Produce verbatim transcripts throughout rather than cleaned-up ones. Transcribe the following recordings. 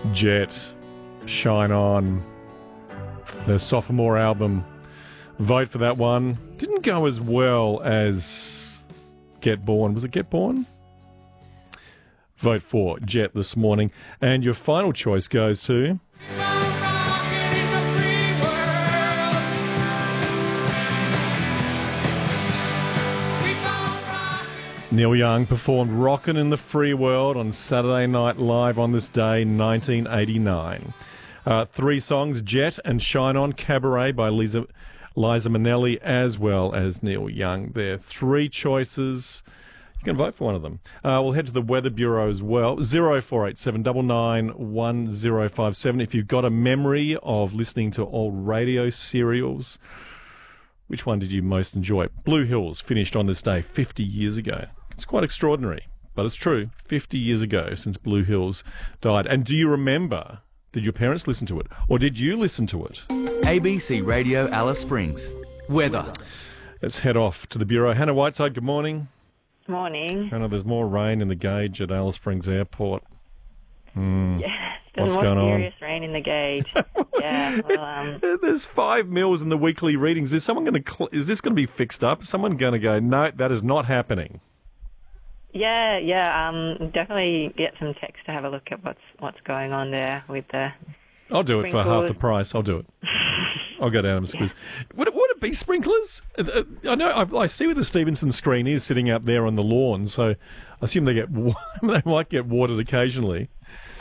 Jet, Shine On, their sophomore album. Vote for that one. Didn't go as well as Get Born. Was it Get Born? Vote for Jet this morning. And your final choice goes to... Neil Young performed Rockin' in the Free World on Saturday Night Live on this day, nineteen eighty-nine. Uh, three songs, Jet and Shine On, Cabaret by Liza, Liza Minnelli, as well as Neil Young. There are three choices. You can vote for one of them. Uh, we'll head to the Weather Bureau as well. zero four eight seven nine nine one zero five seven. If you've got a memory of listening to old radio serials, which one did you most enjoy? Blue Hills finished on this day fifty years ago. It's quite extraordinary, but it's true. fifty years ago since Blue Hills died. And do you remember, did your parents listen to it? Or did you listen to it? A B C Radio Alice Springs. Weather. Let's head off to the Bureau. Hannah Whiteside, good morning. Morning. Hannah, there's more rain in the gauge at Alice Springs Airport. Mm. Yeah, there's What's more going serious on? rain in the gauge. yeah, well, um... There's five mils in the weekly readings. Is someone going to? Cl- is this going to be fixed up? Is someone going to go? No, that is not happening. Yeah, yeah. Um, definitely get some text to have a look at what's what's going on there with the. I'll do it for half the price. I'll do it. I'll go down and squeeze. Yeah. Would it, would it be sprinklers? I know. I, I see where the Stevenson screen is sitting out there on the lawn, so I assume they get they might get watered occasionally.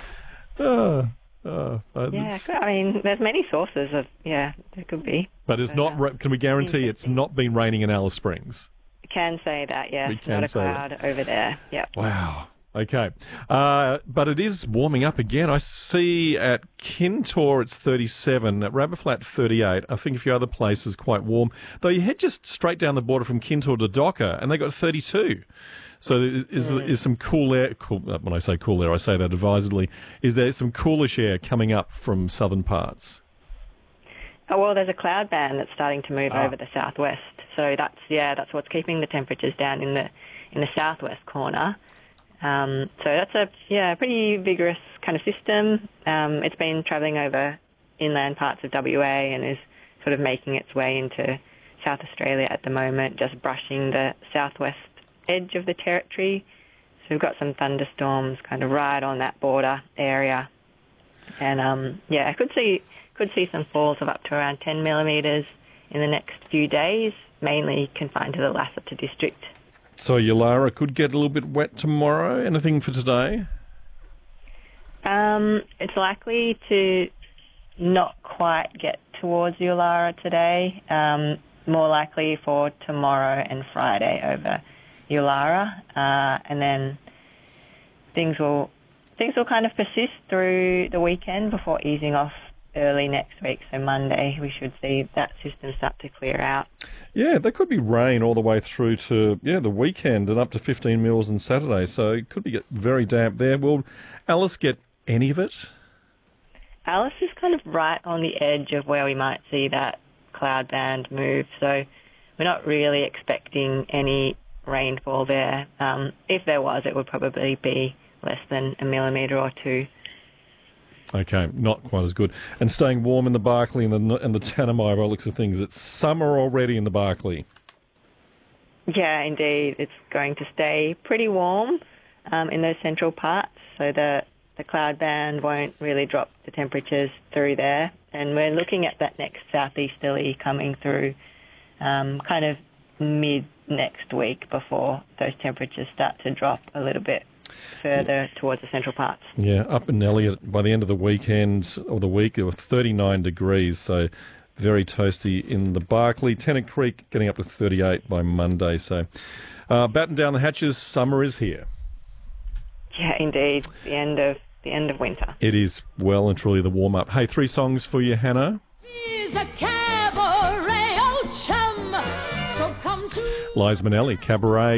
Uh, uh, yeah, I mean, there's many sources of, yeah, there could be. But it's not, uh, can we guarantee it's not been raining in Alice Springs? We can say that, yeah. We can not a say cloud that. over there, yeah. Wow. Okay. Uh, but it is warming up again. I see at Kintore it's thirty-seven, at Rabbit Flat thirty-eight. I think a few other places quite warm. Though you head just straight down the border from Kintore to Docker and they got thirty-two. So is, is, mm. is some cool air, cool, when I say cool air, I say that advisedly, is there some coolish air coming up from southern parts? Oh, well, there's a cloud band that's starting to move ah. over the southwest. So that's, yeah, that's what's keeping the temperatures down in the in the southwest corner. Um, so that's a, yeah, pretty vigorous kind of system. Um, it's been travelling over inland parts of W A and is sort of making its way into South Australia at the moment, just brushing the southwest edge of the territory. So we've got some thunderstorms kind of right on that border area. And, um, yeah, I could see could see some falls of up to around ten millimetres in the next few days, mainly confined to the Lasseter district. So Yulara could get a little bit wet tomorrow. Anything for today? Um, it's likely to not quite get towards Yulara today. Um, more likely for tomorrow and Friday over Yulara, uh, and then things will things will kind of persist through the weekend before easing off early next week. So Monday we should see that system start to clear out. Yeah, there could be rain all the way through to yeah the weekend and up to fifteen mils on Saturday. So it could be very damp there. Will Alice get any of it? Alice is kind of right on the edge of where we might see that cloud band move. So we're not really expecting any rainfall there. Um, if there was, it would probably be less than a millimetre or two. Okay, not quite as good. And staying warm in the Barkly and the and the Tanami by looks of things. It's summer already in the Barkly. Yeah, indeed. It's going to stay pretty warm um, in those central parts, so the the cloud band won't really drop the temperatures through there. And we're looking at that next southeasterly coming through um, kind of mid next week before those temperatures start to drop a little bit further yeah. towards the central parts. Yeah, up in Elliot, by the end of the weekend or the week, it was thirty-nine degrees, so very toasty in the Barkly. Tennant Creek getting up to thirty-eight by Monday, so uh, batten down the hatches, summer is here. Yeah, indeed, the end of the end of winter. It is well and truly the warm-up. Hey, three songs for you, Hannah. He's a cabaret old chum, so come to... Liza Minnelli, Cabaret.